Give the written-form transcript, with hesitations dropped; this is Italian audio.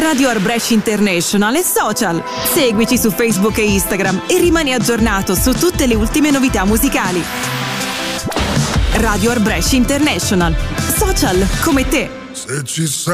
Radio Art Brescia International e social. Seguici su Facebook e Instagram e rimani aggiornato su tutte le ultime novità musicali. Radio Art Brescia International. Social come te. Se ci sei